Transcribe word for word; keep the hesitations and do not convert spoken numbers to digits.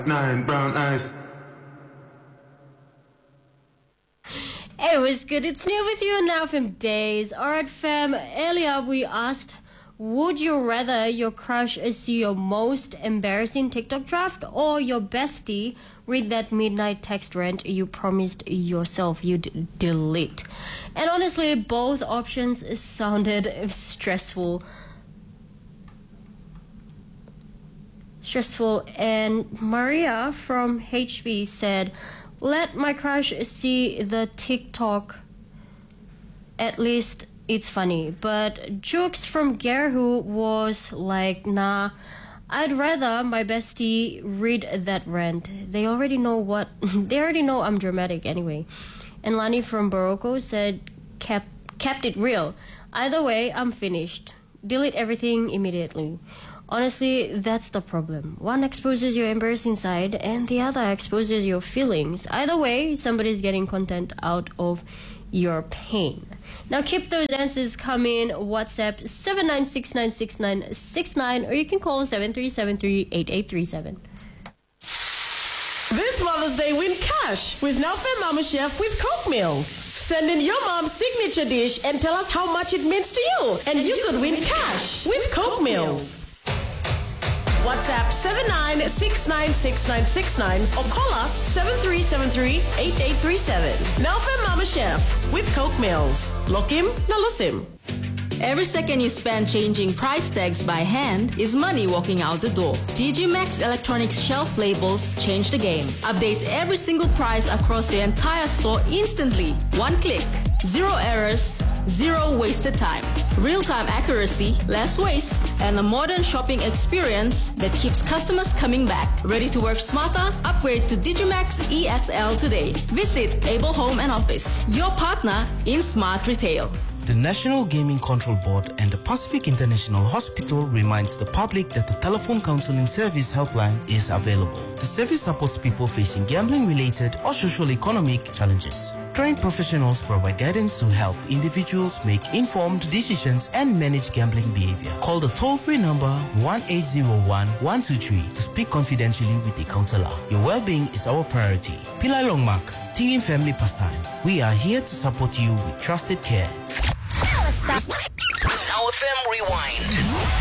Nine brown eyes. Hey, what's good? It's Neil with you now from Days. Alright, fam. Earlier we asked, would you rather your crush see your most embarrassing TikTok draft or your bestie read that midnight text rant you promised yourself you'd delete? And honestly, both options sounded stressful. Stressful. And Maria from H B said, let my crush see the TikTok. At least it's funny. But Jukes from Gerhu was like, nah, I'd rather my bestie read that rant. They already know what, they already know I'm dramatic anyway. And Lani from Barocco said, kept, kept it real. Either way, I'm finished. Delete everything immediately. Honestly, that's the problem. One exposes your embarrassing side and the other exposes your feelings. Either way, somebody's getting content out of your pain. Now keep those answers coming. WhatsApp seven nine six nine six nine six nine or you can call seven three seven three eight eight three seven. This Mother's Day, win cash with Nelfin Mama Chef with Coke Meals. Send in your mom's signature dish and tell us how much it means to you. And you could win cash with Coke Meals. WhatsApp seven nine six nine six nine six nine or call us seven three seven three eight eight three seven. Nelfin Mama Chef with Coke Meals. Lokim na lusim. Every second you spend changing price tags by hand is money walking out the door. D G Max Electronics shelf labels change the game. Update every single price across the entire store instantly. One click. Zero errors, zero wasted time. Real-time accuracy, less waste, and a modern shopping experience that keeps customers coming back. Ready to work smarter? Upgrade to Digimax E S L today. Visit Able Home and Office, your partner in smart retail. The National Gaming Control Board and the Pacific International Hospital reminds the public that the telephone counseling service helpline is available. The service supports people facing gambling-related or socio-economic challenges. Trained professionals provide guidance to help individuals make informed decisions and manage gambling behavior. Call the toll-free number one eight zero one one two three to speak confidentially with a counselor. Your well-being is our priority. Pilai Longmark, Tingin Family Pastime. We are here to support you with trusted care. Now F M Rewind.